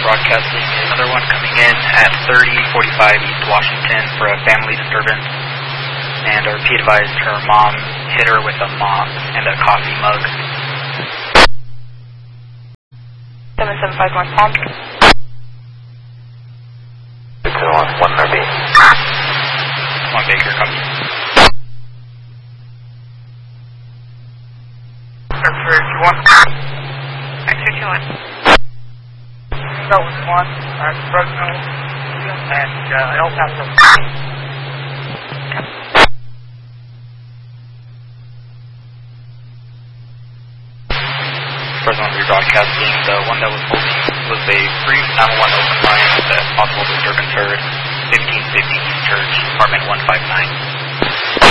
broadcasting another one coming in at 3045 East Washington for a family disturbance. And our P advised her mom hit her with a mop and a coffee mug. 7751 Palm. 1 RB. 1 Baker, copy. X-ray 21. X-ray 21. That was 1. Fresno and El Paso. Fresno rebroadcasting. The one that was holding was a brief 911 open line that possible disturbance heard 1550 East Church, apartment 159.